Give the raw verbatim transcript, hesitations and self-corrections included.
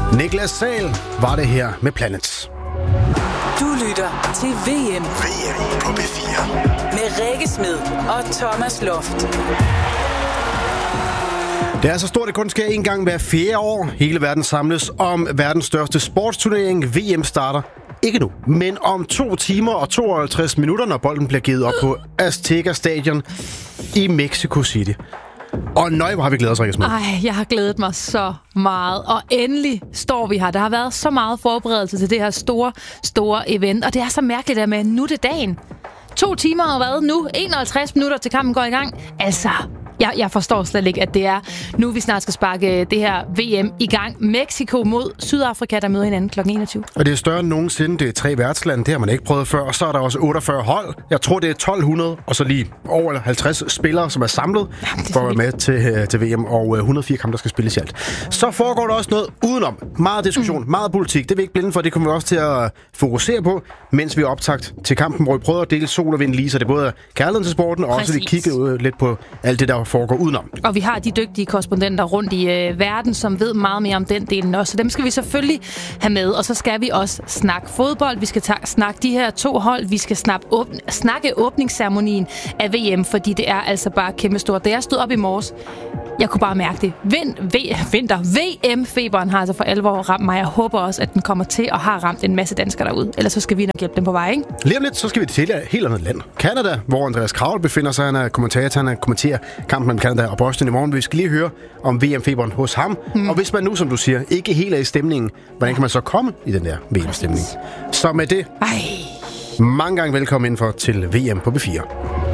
Niklas Sahl var det her med Planets. Du lytter til V M. V M på B fire. Med Rikke Smed og Thomas Loft. Det er så stort, det kun sker en gang hver fjerde år. Hele verden samles om verdens største sportsturnering. V M starter ikke nu, men om to timer og tooghalvtreds minutter, når bolden bliver givet op på Azteca Stadion i Mexico City. Og nøj, hvor har vi glædet os, Rikke Smed. Ej, jeg har glædet mig så meget. Og endelig står vi her. Der har været så meget forberedelse til det her store, store event. Og det er så mærkeligt, at med nu er det dagen. To timer og hvad nu? enoghalvtreds minutter til kampen går i gang. Altså, jeg, jeg forstår slet ikke, at det er nu, vi snart skal sparke det her V M i gang. Mexico mod Sydafrika, der møder hinanden klokken enogtyve. Og det er større end nogensinde. Det er tre værtslande. Det har man ikke prøvet før. Og så er der også otteogfyrre hold. Jeg tror, det er tolv hundrede. Og så lige over halvtreds spillere, som er samlet Jamen, er for at være med til, til V M. Og et hundrede og fire kampe, der skal spilles i alt. Så foregår der også noget udenom. Meget diskussion, mm. meget politik. Det er vi ikke blinde for. Det kommer vi også til at fokusere på, mens vi er optakt til kampen, hvor vi prøver at dele sol og vind lige, så det både er kærligheden til sporten, og Præcis. også vi kigger lidt på alt det, der foregår udenom. Og vi har de dygtige korrespondenter rundt i øh, verden, som ved meget mere om den delen også. Så dem skal vi selvfølgelig have med. Og så skal vi også snakke fodbold. Vi skal ta- snakke de her to hold. Vi skal snakke, åbn- snakke åbningsceremonien af V M, fordi det er altså bare kæmpestort. Da jeg stod op i morges, jeg kunne bare mærke det. Vind, v- vinter. V M-feberen har altså for alvor ramt mig. Jeg håber også, at den kommer til og har ramt en masse danskere derude. Ellers så skal vi nok hjælpe dem på vej, ikke? Lige om lidt, så skal vi til et helt andet land. Canada, hvor Andreas Kravl befinder sig. Han er kommentator, han kommenterer kampen mellem Canada og Boston i morgen. Vi skal lige høre om V M-feberen hos ham. Hmm. Og hvis man nu, som du siger, ikke helt er i stemningen, hvordan kan man så komme i den der V M-stemning? Så med det, Ej. mange gange velkommen indenfor til V M på B fire.